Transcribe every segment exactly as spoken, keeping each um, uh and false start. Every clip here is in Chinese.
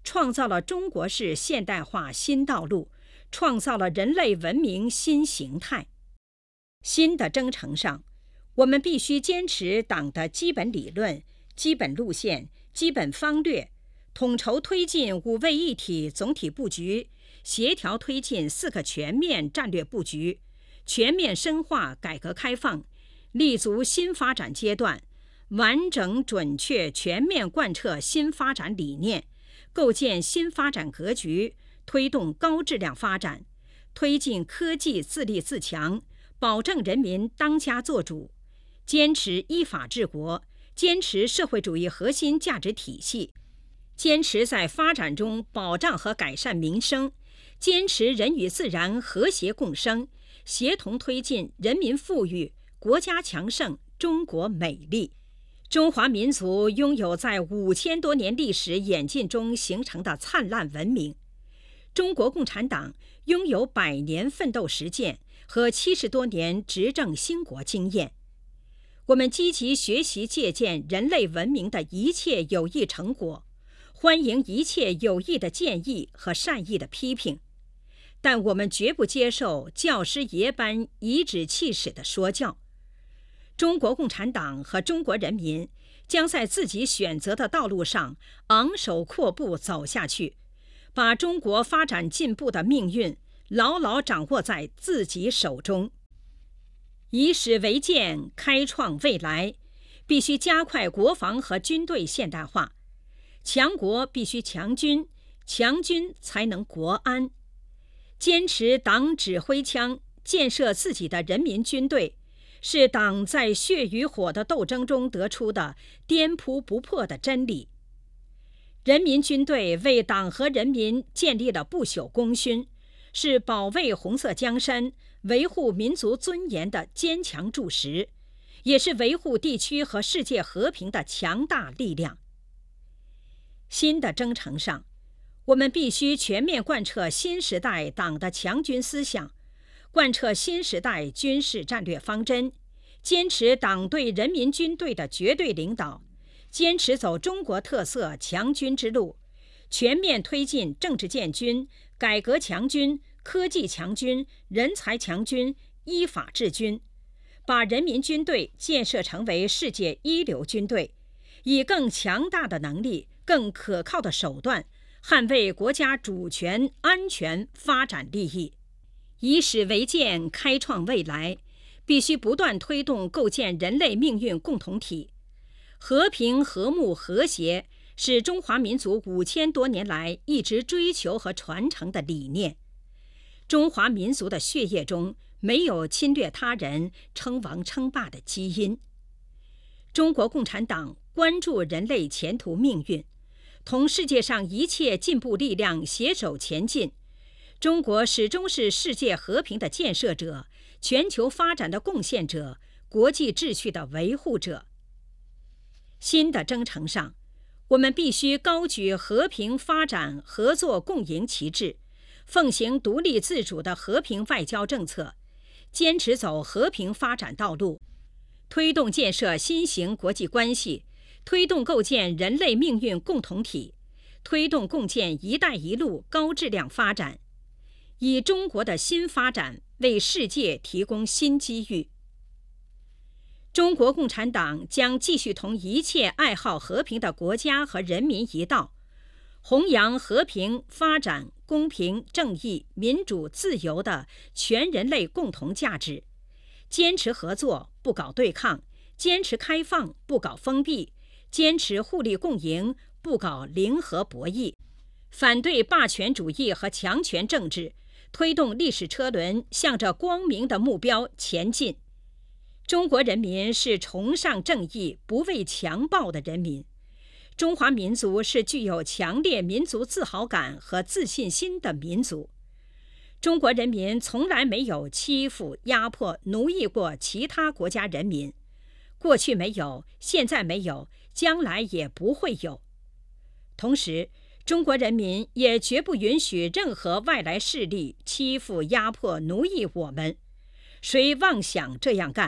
创造了中国式现代化新道路，创造了人类文明新形态。新的征程上，我们必须坚持党的基本理论、基本路线、基本方略，统筹推进五位一体总体布局，协调推进四个全面战略布局，全面深化改革开放，立足新发展阶段，完整准确全面贯彻新发展理念，构建新发展格局，推动高质量发展，推进科技自立自强，保证人民当家作主，坚持依法治国，坚持社会主义核心价值体系，坚持在发展中保障和改善民生，坚持人与自然和谐共生，协同推进人民富裕、国家强盛、中国美丽。中华民族拥有在五千多年历史演进中形成的灿烂文明，中国共产党拥有百年奋斗实践和七十多年执政兴国经验。我们积极学习借鉴人类文明的一切有益成果，欢迎一切有益的建议和善意的批评，但我们绝不接受教师爷般颐指气使的说教。中国共产党和中国人民将在自己选择的道路上昂首阔步走下去，把中国发展进步的命运牢牢掌握在自己手中。以史为鉴，开创未来，必须加快国防和军队现代化。强国必须强军，强军才能国安。坚持党指挥枪，建设自己的人民军队，是党在血与火的斗争中得出的颠扑不破的真理。人民军队为党和人民建立了不朽功勋，是保卫红色江山、维护民族尊严的坚强柱石，也是维护地区和世界和平的强大力量。新的征程上，我们必须全面贯彻新时代党的强军思想，贯彻新时代军事战略方针，坚持党对人民军队的绝对领导，坚持走中国特色强军之路，全面推进政治建军、改革强军、科技强军、人才强军、依法治军，把人民军队建设成为世界一流军队，以更强大的能力、更可靠的手段捍卫国家主权、安全、发展利益。以史为鉴，开创未来，必须不断推动构建人类命运共同体。和平、和睦、和谐是中华民族五千多年来一直追求和传承的理念。中华民族的血液中没有侵略他人、称王称霸的基因。中国共产党关注人类前途命运，同世界上一切进步力量携手前进。中国始终是世界和平的建设者、全球发展的贡献者、国际秩序的维护者。新的征程上，我们必须高举和平发展、合作共赢旗帜，奉行独立自主的和平外交政策，坚持走和平发展道路，推动建设新型国际关系，推动构建人类命运共同体，推动共建“一带一路”高质量发展，以中国的新发展为世界提供新机遇。中国共产党将继续同一切爱好和平的国家和人民一道，弘扬和平、发展、公平、正义、民主、自由的全人类共同价值，坚持合作，不搞对抗；坚持开放，不搞封闭；坚持互利共赢，不搞零和博弈；反对霸权主义和强权政治，推动历史车轮向着光明的目标前进。中国人民是崇尚正义、不畏强暴的人民。中华民族是具有强烈民族自豪感和自信心的民族。中国人民从来没有欺负、压迫、奴役过其他国家人民，过去没有，现在没有，将来也不会有。同时，中国人民也绝不允许任何外来势力欺负、压迫、奴役我们。谁妄想这样干，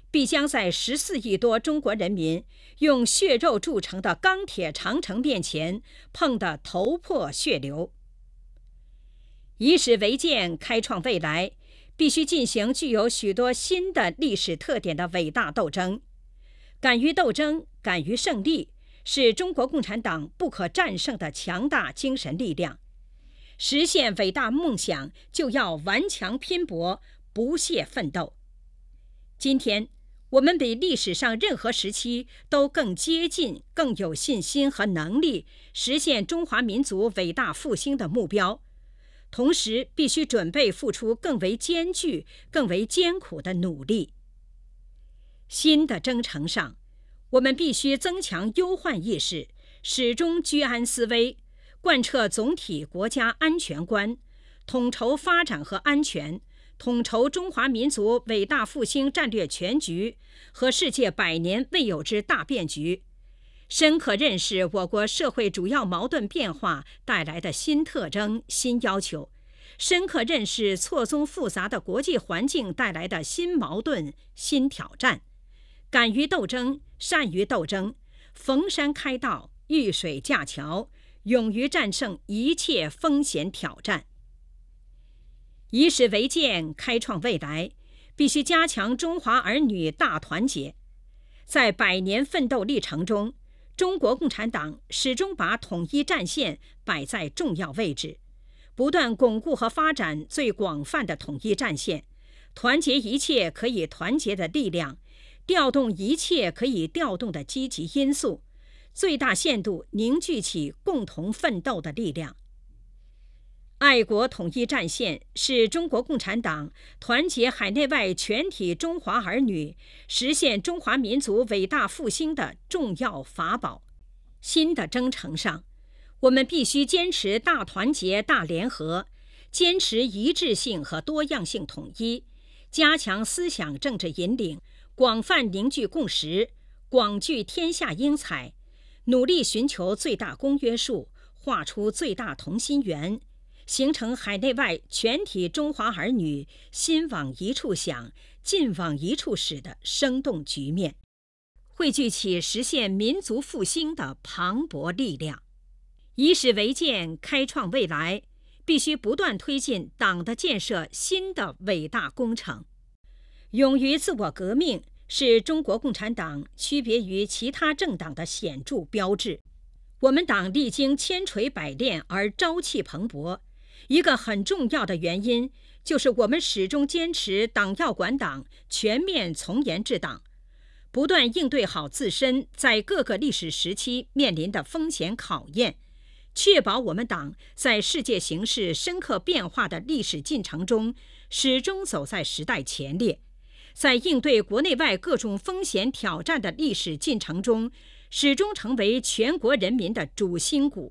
必将在十四亿多中国人民用血肉铸成的钢铁长城面前碰得头破血流。以史为鉴，开创未来，必须进行具有许多新的历史特点的伟大斗争。敢于斗争，敢于胜利，是中国共产党不可战胜的强大精神力量。实现伟大梦想，就要顽强拼搏，不懈奋斗。今天，我们比历史上任何时期都更接近、更有信心和能力实现中华民族伟大复兴的目标，同时必须准备付出更为艰巨、更为艰苦的努力。新的征程上，我们必须增强忧患意识，始终居安思危，贯彻总体国家安全观，统筹发展和安全，统筹中华民族伟大复兴战略全局和世界百年未有之大变局，深刻认识我国社会主要矛盾变化带来的新特征、新要求，深刻认识错综复杂的国际环境带来的新矛盾、新挑战，敢于斗争，善于斗争，逢山开道，遇水架桥，勇于战胜一切风险挑战。以史为鉴，开创未来，必须加强中华儿女大团结。在百年奋斗历程中，中国共产党始终把统一战线摆在重要位置，不断巩固和发展最广泛的统一战线，团结一切可以团结的力量，调动一切可以调动的积极因素，最大限度凝聚起共同奋斗的力量。爱国统一战线是中国共产党团结海内外全体中华儿女，实现中华民族伟大复兴的重要法宝。新的征程上，我们必须坚持大团结、大联合，坚持一致性和多样性统一，加强思想政治引领，广泛凝聚共识，广聚天下英才，努力寻求最大公约数，画出最大同心圆，形成海内外全体中华儿女心往一处想、劲往一处使的生动局面，汇聚起实现民族复兴的磅礴力量。以史为鉴，开创未来，必须不断推进党的建设新的伟大工程。勇于自我革命是中国共产党区别于其他政党的显著标志。我们党历经千锤百炼而朝气蓬勃，一个很重要的原因就是我们始终坚持党要管党，全面从严治党，不断应对好自身在各个历史时期面临的风险考验，确保我们党在世界形势深刻变化的历史进程中始终走在时代前列，在应对国内外各种风险挑战的历史进程中始终成为全国人民的主心骨。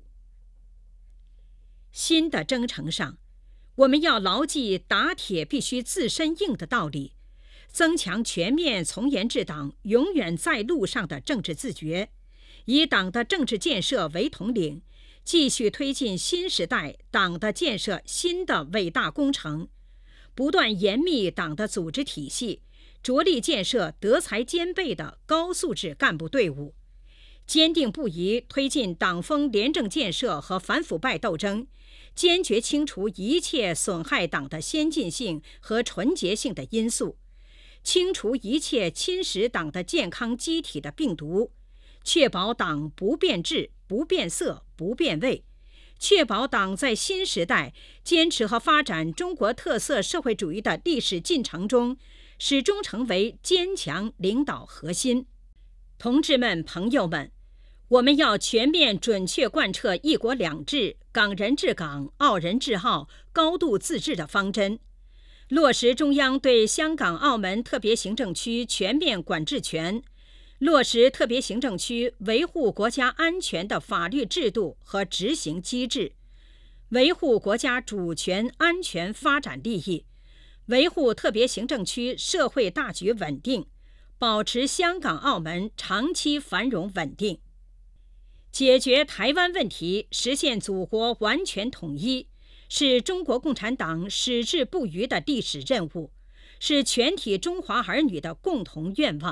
新的征程上，我们要牢记打铁必须自身硬的道理，增强全面从严治党永远在路上的政治自觉，以党的政治建设为统领，继续推进新时代党的建设新的伟大工程，不断严密党的组织体系，着力建设德才兼备的高素质干部队伍，坚定不移推进党风廉政建设和反腐败斗争，坚决清除一切损害党的先进性和纯洁性的因素，清除一切侵蚀党的健康机体的病毒，确保党不变质、不变色、不变味，确保党在新时代坚持和发展中国特色社会主义的历史进程中，始终成为坚强领导核心。同志们、朋友们，我们要全面准确贯彻一国两制、港人治港、澳人治澳、高度自治的方针，落实中央对香港、澳门特别行政区全面管制权，落实特别行政区维护国家安全的法律制度和执行机制，维护国家主权、安全、发展利益，维护特别行政区社会大局稳定，保持香港、澳门长期繁荣稳定。解决台湾问题，实现祖国完全统一，是中国共产党矢志不渝的历史任务， 是全体中华儿女的共同愿望。